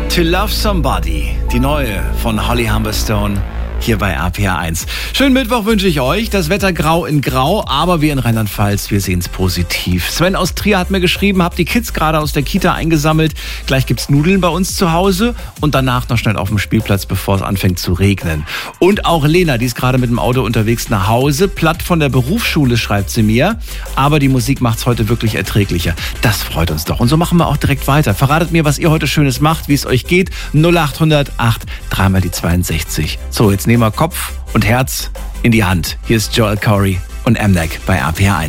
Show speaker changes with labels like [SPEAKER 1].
[SPEAKER 1] To Love Somebody, die neue von Holly Humberstone, hier bei RPR 1. Schönen Mittwoch wünsche ich euch. Das Wetter grau in grau, aber wir in Rheinland-Pfalz, wir sehen es positiv. Sven aus Trier hat mir geschrieben, hab die Kids gerade aus der Kita eingesammelt. Gleich gibt's Nudeln bei uns zu Hause und danach noch schnell auf dem Spielplatz, bevor es anfängt zu regnen. Und auch Lena, die ist gerade mit dem Auto unterwegs nach Hause. Platt von der Berufsschule, schreibt sie mir. Aber die Musik macht's heute wirklich erträglicher. Das freut uns doch. Und so machen wir auch direkt weiter. Verratet mir, was ihr heute Schönes macht, wie es euch geht. 0800 8 3 mal die 62. So, jetzt nehmen wir Kopf und Herz in die Hand. Hier ist Joel Corey und Mnek bei RPR 1.